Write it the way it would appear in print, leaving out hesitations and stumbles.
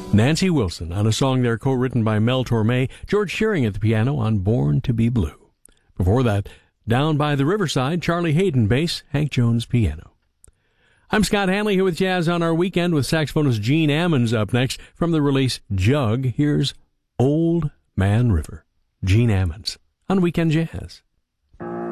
Nancy Wilson on a song there co-written by Mel Torme, George Shearing at the piano on Born to Be Blue. Before that, Down by the Riverside, Charlie Hayden bass, Hank Jones piano. I'm Scott Hanley here with Jazz on Our Weekend with saxophonist Gene Ammons up next. From the release Jug, here's Old Man River. Gene Ammons on Weekend Jazz.